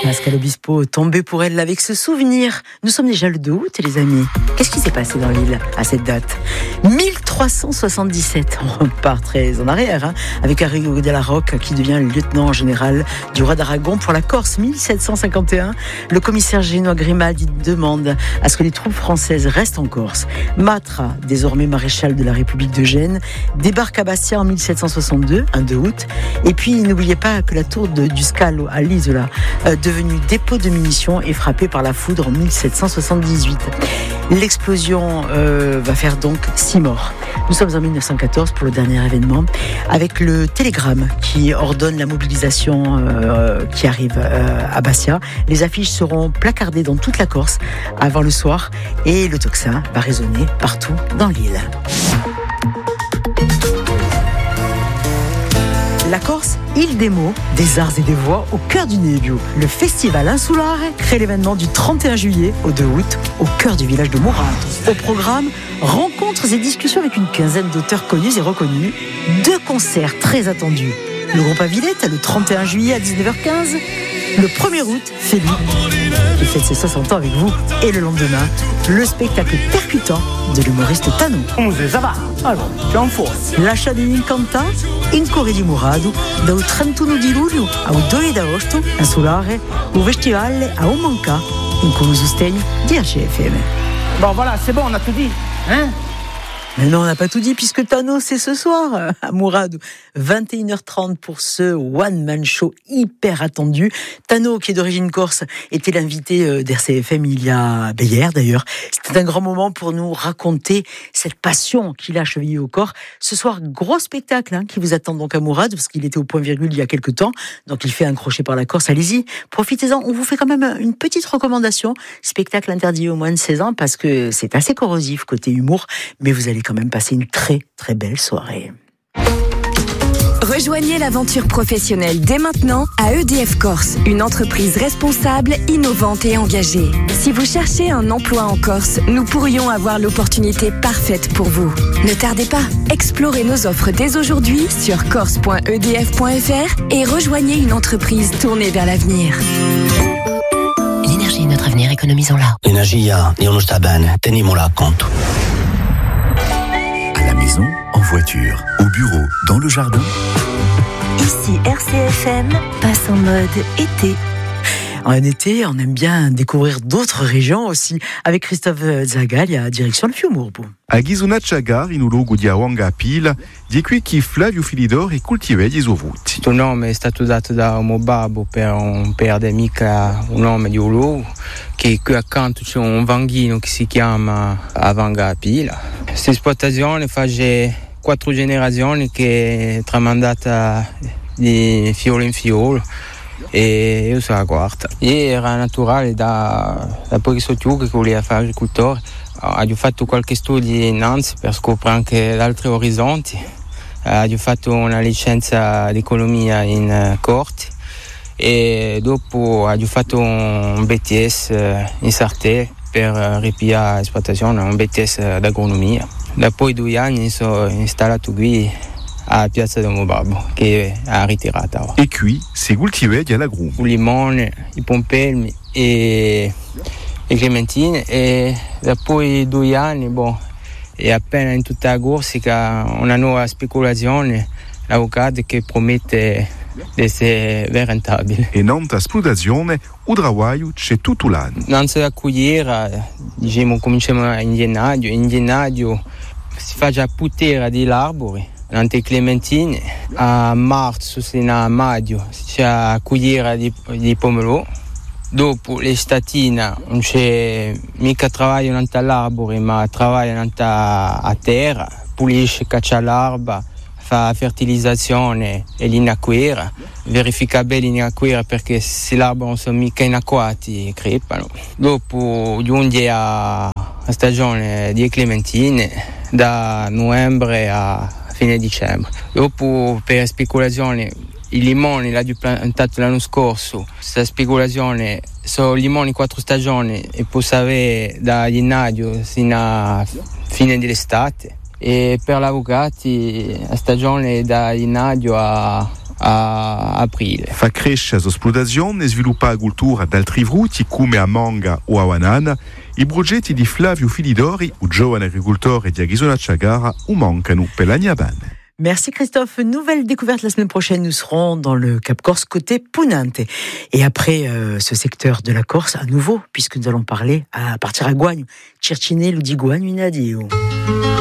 Pascal Obispo, tombé pour elle avec ce souvenir. Nous sommes déjà le 2 août, les amis. Qu'est-ce qui s'est passé dans l'île à cette date ? 1377, on repart très en arrière, avec Arrigo de la Rocque qui devient le lieutenant général du roi d'Aragon pour la Corse. 1751, le commissaire génois Grimaldi demande à ce que les troupes françaises restent en Corse. Matra, désormais maréchal de la République de Gênes, débarque à Bastia en 1762, un 2 août. Et puis, n'oubliez pas que la tour du Scalo à l'Isola, devenue dépôt de munitions, est frappée par la foudre en 1778. L'explosion va faire donc 6 morts. Nous sommes en 1914 pour le dernier événement, avec le télégramme qui ordonne la mobilisation qui arrive à Bastia. Les affiches seront placardées dans toute la Corse avant le soir et le tocsin va résonner partout dans l'île. La Corse, île des mots, des arts et des voix au cœur du Nebbio. Le festival Insulare crée l'événement du 31 juillet au 2 août au cœur du village de Murato. Au programme, rencontres et discussions avec une quinzaine d'auteurs connus et reconnus. 2 concerts très attendus. Le groupe Avillette, le 31 juillet à 19h15. Le 1er août, Philippe, qui fête ses 60 ans avec vous. Et le lendemain, le spectacle percutant de l'humoriste Tano. L'achat di Incanta, in Corre di Murado, dal 31 di luglio al 2 d'agosto, a Solare, au Festival a Omanca, in cui sostegno di HFM. Bon voilà, c'est bon, on a tout dit, hein ? Mais non, on n'a pas tout dit puisque Tano, c'est ce soir à Mouradou. 21h30 pour ce one-man show hyper attendu. Tano, qui est d'origine corse, était l'invité d'RCFM hier d'ailleurs. C'était un grand moment pour nous raconter cette passion qu'il a chevillée au corps. Ce soir, gros spectacle qui vous attend donc à Mouradou parce qu'il était au point virgule il y a quelques temps. Donc il fait un crochet par la Corse. Allez-y, profitez-en. On vous fait quand même une petite recommandation. Spectacle interdit aux moins de 16 ans parce que c'est assez corrosif côté humour, mais vous allez quand même passer une très très belle soirée. Rejoignez l'aventure professionnelle dès maintenant à EDF Corse, une entreprise responsable, innovante et engagée. Si vous cherchez un emploi en Corse, nous pourrions avoir l'opportunité parfaite pour vous. Ne tardez pas, explorez nos offres dès aujourd'hui sur corse.edf.fr et rejoignez une entreprise tournée vers l'avenir. L'énergie est notre avenir, économisons-la. L'energia è uno sta bene, tenimola a conto. À la maison, en voiture, au bureau, dans le jardin. Ici RCFM passe en mode été. En été, on aime bien découvrir d'autres régions aussi. Avec Christophe Zagalia, direction le Fiumurbo. A Ghisonacciagar, in un luogo di Awangapil, di qui chi Flavio Filidor e coltiva gli ovuti. Questo nome è stato dato da mio babbo per un perde mica un nome di un luogo che qui accanto c'è un vanghino che si chiama Awangapil. Questa esploitazione fa 4 generazioni che è tramandata di fiore in fiore e io sono la quarta. E era naturale da poi che che voleva fare agricoltore. Ho fatto qualche studio innanzi per scoprire anche altri orizzonti. Ho fatto una licenza di economia in Corti e dopo ho fatto un BTS in Sartè per ripiare esploitazione, un BTS d'agronomia. Dopo 2 anni sono installato qui a Piazza del mio babbo che ha ritirato. E qui si coltiva l'agrume. Il limone, i pompelmi e le clementine e dopo 2 anni, è appena in tutta la Corsica una nuova speculazione, l'avvocato che promette di essere rentabile. E non esplotazione, il lavoro c'è tutto l'anno. Non si raccogliere, diciamo, cominciamo in gennaio si fa già putera di arbori. Ante clementine, a marzo, a maggio, si fa raccogliere di pomelo. Dopo l'estate non c'è mica lavoro all'arbore, ma lavoro a terra, pulisce, caccia l'erba, fa fertilizzazione e l'inacquera, verifica bene l'inacquera perché se l'arbore non sono mica inacquati crepano. Dopo giunge a stagione di clementine da novembre a fine dicembre. Dopo per speculazione i limoni l'ho piantato l'anno scorso, questa speculazione sono limoni 4 stagioni e posso avere da gennaio fino a fine dell'estate e per l'avvocati la stagione da gennaio a a aprile. Fa crescere l'esplotazione e sviluppa la cultura d'altri frutti come a manga o a banana. I progetti di Flavio Filidori, un giovane agricoltore di Aghison Ciagara, mancano per la Niabane. Merci Christophe. Nouvelle découverte la semaine prochaine. Nous serons dans le Cap Corse côté Punante. Et après ce secteur de la Corse, à nouveau, puisque nous allons parler à partir à Guagno. Circine, Ludigouagno, Inadio.